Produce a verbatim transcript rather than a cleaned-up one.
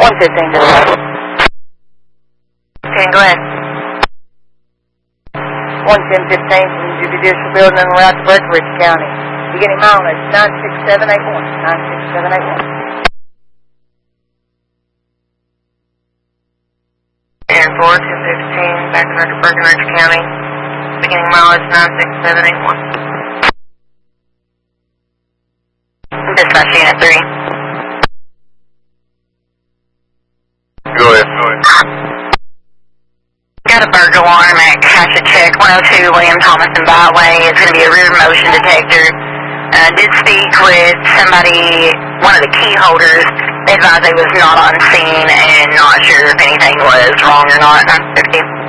one fifteen to the left. Okay, go ahead. one ten fifteen from the Judicial Building en route to Breckenridge County. Beginning mileage nine six seven eight one. nine six seven eight one. And four two fifteen, back to Breckenridge County. Beginning mileage nine six seven eight one. Dispatch Unit three. Go ahead, go ahead. Got a burglar alarm at Cash Check one oh two William Thomason Byway. It's going to be a rear motion detector. Uh, did speak with somebody, one of the key holders. They advised they was not on scene and not sure if anything was wrong or not. nine fifty.